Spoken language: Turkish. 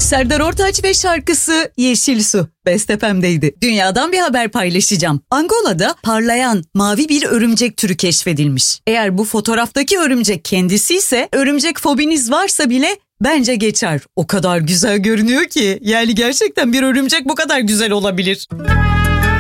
Serdar Ortaç ve şarkısı Yeşil Su. Bestepem'deydi. Dünyadan bir haber paylaşacağım. Angola'da parlayan mavi bir örümcek türü keşfedilmiş. Eğer bu fotoğraftaki örümcek kendisi ise örümcek fobiniz varsa bile bence geçer. O kadar güzel görünüyor ki. Yani gerçekten bir örümcek bu kadar güzel olabilir.